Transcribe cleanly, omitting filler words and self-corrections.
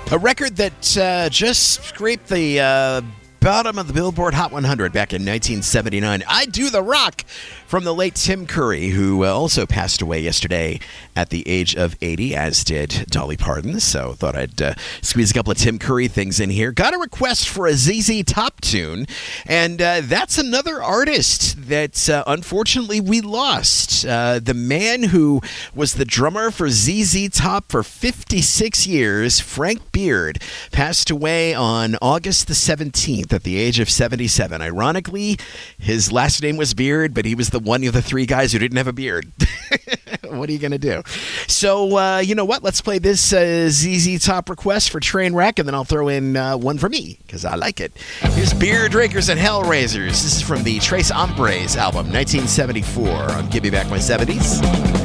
A record that just scraped the bottom of the Billboard Hot 100 back in 1979. I Do the Rock from the late Tim Curry, who also passed away yesterday at the age of 80, as did Dolly Parton. So thought I'd squeeze a couple of Tim Curry things in here. Got a request for a ZZ Top tune, and that's another artist that unfortunately we lost. The man who was the drummer for ZZ Top for 56 years, Frank Beard, passed away on August the 17th at the age of 77. Ironically, his last name was Beard, but he was the one of the three guys who didn't have a beard. What are you going to do? So, you know what? Let's play this ZZ Top request for Trainwreck, and then I'll throw in one for me, because I like it. Here's Beard Rakers and Hellraisers. This is from the Trace Hombres album, 1974, on Give Me Back My 70s.